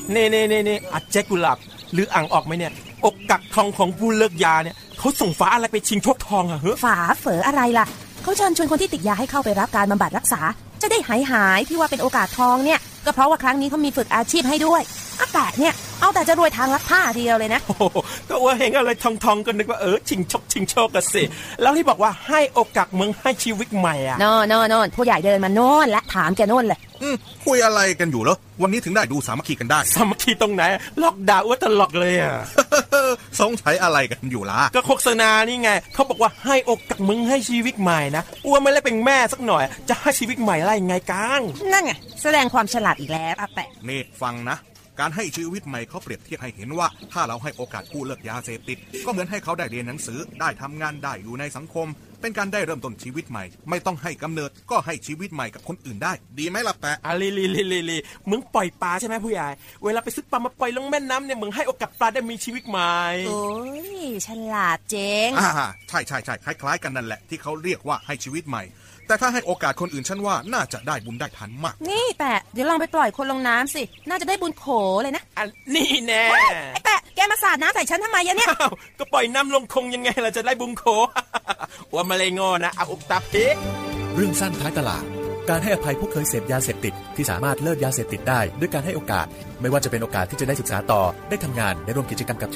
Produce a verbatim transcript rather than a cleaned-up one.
เน่เน่เน่เน่อาแจ็คกุหลาบหรืออ่างออกไหมเนี่ยอกกักทองของผู้เลิกยาเนี่ยเขาส่งฝาอะไรไปชิงโชคทองอะเฮ้ฝาเฝออะไรล่ะเขาเชิญชวนคนที่ติดยาให้เข้าไปรับการบำบัดรักษาจะได้หายหายที่ว่าเป็นโอกาสทองเนี่ยก็เพราะว่าครั้งนี้เขามีฝึกอาชีพให้ด้วยอาแปะเนี่ยเอาแต่จะรวยทางลักผ้าเดียวเลยนะโอ้ก็ว่าเห็นอะไรทองๆก็นึกว่าเออชิงโชคชิงโชคกันสิแล้วที่บอกว่าให้โอกาสมึงให้ชีวิตใหม่อ่ะโน่โน่โน่ผู้ใหญ่เดินมาโน่นและถามแกโน่นเลยอืมคุยอะไรกันอยู่เหรอวันนี้ถึงได้ดูสามัคคีกันได้สามัคคีตรงไหนลอกด่าอ้วตลกเลยอ่ะสงสัยอะไรกันอยู่ล่ะก็โฆษณานี่ไงเขาบอกว่าให้โอกาสมึงให้ชีวิตใหม่นะอ้วไม่ได้เป็นแม่สักหน่อยจะให้ชีวิตใหม่อะไรยังไงกันนั่นไงแสดงความฉลาดอีกแล้วอาแปะนี่ฟังนะการให้ชีวิตใหม่เขาเปรียบเทียบให้เห็นว่าถ้าเราให้โอกาสผู้เลิกยาเสพติดก็เหมือนให้เขาได้เรียนหนังสือได้ทำงานได้อยู่ในสังคมเป็นการได้เริ่มต้นชีวิตใหม่ไม่ต้องให้กำเนิดก็ให้ชีวิตใหม่กับคนอื่นได้ดีไหมล่ะแปะอ่ะลีลีลีลีลีมึงปล่อยปลาใช่ไหมผู้ใหญ่เวลาไปซื้อปลามาปล่อยลงแม่น้ำเนี่ยมึงให้โอกาสปลาได้มีชีวิตใหม่โอ้ยฉลาดเจ๋งอ่าใช่ใช่ใช่คล้ายๆกันนั่นแหละที่เขาเรียกว่าให้ชีวิตใหม่แต่ถ้าให้โอกาสคนอื่นฉันว่าน่าจะได้บุญได้ทันมากนี่แปะเดี๋ยวลองไปปล่อยคนลงน้ำสิน่าจะได้บุญโขเลยนะอันนี่แน่ไอ้แปะแกมาสาดน้ำใส่ฉันทำไมยะเนี่ยก็ปล่อยน้ำลงคงยังไงล่ะจะได้บุญโขว่ามาเลยงอนะเอาอุกตาเพกเรื่องสั้นท้ายตลาดการให้อภัยผู้เคยเสพยาเสพติดที่สามารถเลิกยาเสพติดได้ด้วยการให้โอกาสไม่ว่าจะเป็นโอกาสที่จะได้ศึกษาต่อได้ทำงานได้ร่วมกิจกรรมกับ